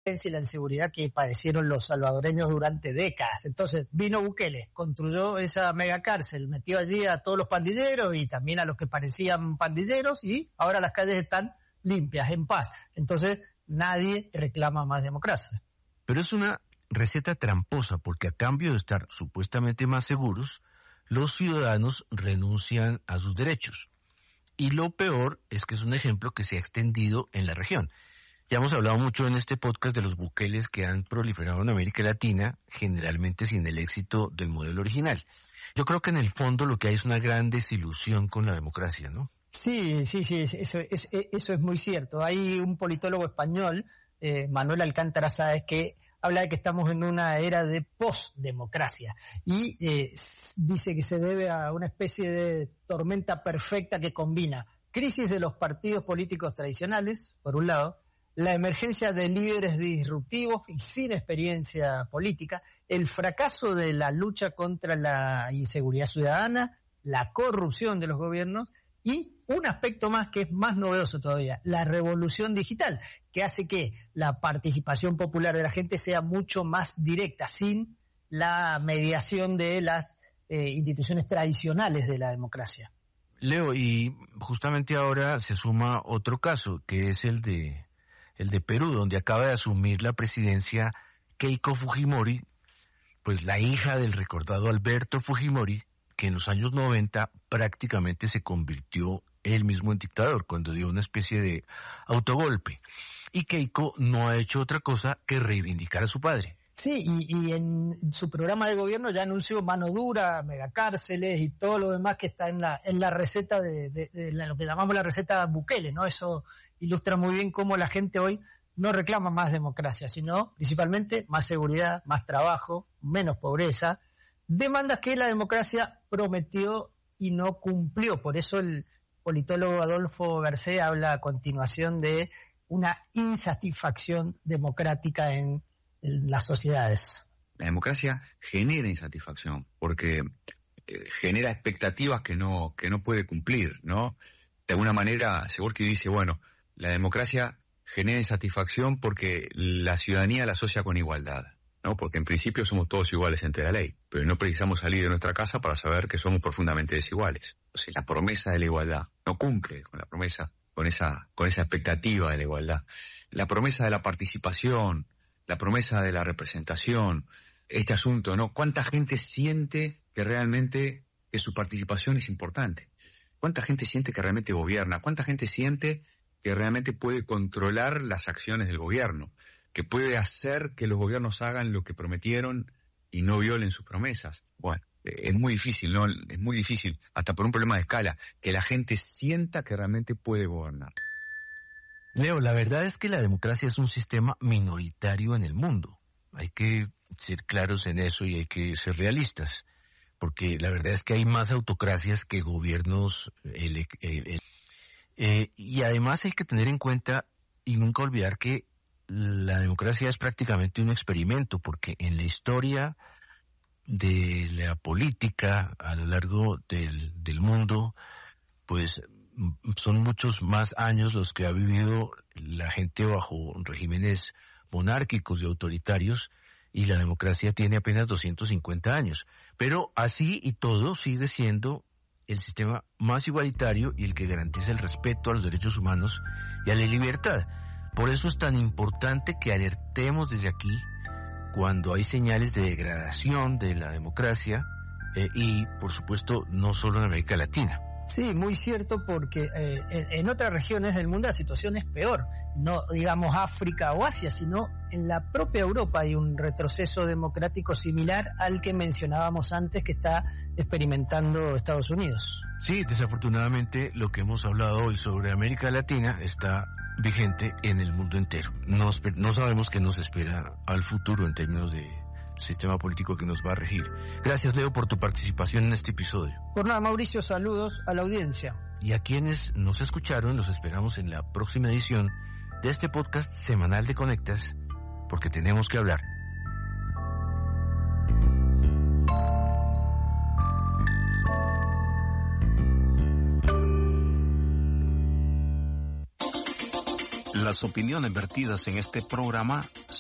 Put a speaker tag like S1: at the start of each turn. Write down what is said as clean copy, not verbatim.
S1: y la inseguridad que padecieron los salvadoreños durante décadas. Entonces vino Bukele, construyó esa mega cárcel, metió allí a todos los pandilleros y también a los que parecían pandilleros, y ahora las calles están limpias, en paz. Entonces nadie reclama más democracia.
S2: Pero es una receta tramposa, porque a cambio de estar supuestamente más seguros, los ciudadanos renuncian a sus derechos. Y lo peor es que es un ejemplo que se ha extendido en la región. Ya hemos hablado mucho en este podcast de los bukeles que han proliferado en América Latina, generalmente sin el éxito del modelo original. Yo creo que en el fondo lo que hay es una gran desilusión con la democracia, ¿no?
S1: Sí, eso es muy cierto. Hay un politólogo español, Manuel Alcántara Sáez, que habla de que estamos en una era de postdemocracia y dice que se debe a una especie de tormenta perfecta que combina crisis de los partidos políticos tradicionales, por un lado, la emergencia de líderes disruptivos y sin experiencia política, el fracaso de la lucha contra la inseguridad ciudadana, la corrupción de los gobiernos y un aspecto más que es más novedoso todavía, la revolución digital, que hace que la participación popular de la gente sea mucho más directa, sin la mediación de las instituciones tradicionales de la democracia.
S2: Leo, y justamente ahora se suma otro caso, que es el de Perú, donde acaba de asumir la presidencia Keiko Fujimori, pues la hija del recordado Alberto Fujimori, que en los años 90 prácticamente se convirtió él mismo en dictador, cuando dio una especie de autogolpe. Y Keiko no ha hecho otra cosa que reivindicar a su padre.
S1: Sí, y en su programa de gobierno ya anunció mano dura, megacárceles y todo lo demás que está en la receta de lo que llamamos la receta Bukele, ¿no? Eso ilustra muy bien cómo la gente hoy no reclama más democracia, sino principalmente más seguridad, más trabajo, menos pobreza, demandas que la democracia prometió y no cumplió. Por eso el politólogo Adolfo Garcés habla a continuación de una insatisfacción democrática en las sociedades.
S3: La democracia genera insatisfacción porque genera expectativas que no puede cumplir, ¿no? De alguna manera, Seborski dice, bueno, la democracia genera insatisfacción porque la ciudadanía la asocia con igualdad, ¿no? Porque en principio somos todos iguales ante la ley, pero no precisamos salir de nuestra casa para saber que somos profundamente desiguales. Entonces, la promesa de la igualdad no cumple con la promesa, con esa expectativa de la igualdad. La promesa de la participación, la promesa de la representación, este asunto, ¿no? ¿Cuánta gente siente que realmente que su participación es importante? ¿Cuánta gente siente que realmente gobierna? ¿Cuánta gente siente que realmente puede controlar las acciones del gobierno? Que puede hacer que los gobiernos hagan lo que prometieron y no violen sus promesas. Bueno, es muy difícil, ¿no? Es muy difícil, hasta por un problema de escala, que la gente sienta que realmente puede gobernar.
S2: Leo, la verdad es que la democracia es un sistema minoritario en el mundo. Hay que ser claros en eso y hay que ser realistas, porque la verdad es que hay más autocracias que gobiernos. Y además hay que tener en cuenta y nunca olvidar que la democracia es prácticamente un experimento, porque en la historia de la política a lo largo del mundo, pues son muchos más años los que ha vivido la gente bajo regímenes monárquicos y autoritarios, y la democracia tiene apenas 250 años. Pero así y todo sigue siendo el sistema más igualitario y el que garantiza el respeto a los derechos humanos y a la libertad. Por eso es tan importante que alertemos desde aquí cuando hay señales de degradación de la democracia y, por supuesto, no solo en América Latina.
S1: Sí, muy cierto, porque en otras regiones del mundo la situación es peor. No digamos África o Asia, sino en la propia Europa hay un retroceso democrático similar al que mencionábamos antes que está experimentando Estados Unidos.
S2: Sí, desafortunadamente lo que hemos hablado hoy sobre América Latina está vigente en el mundo entero. No sabemos qué nos espera al futuro en términos de sistema político que nos va a regir. Gracias, Leo, por tu participación en este episodio.
S1: Por nada, Mauricio, saludos a la audiencia.
S2: Y a quienes nos escucharon, los esperamos en la próxima edición de este podcast semanal de Conectas, porque tenemos que hablar.
S4: Las opiniones vertidas en este programa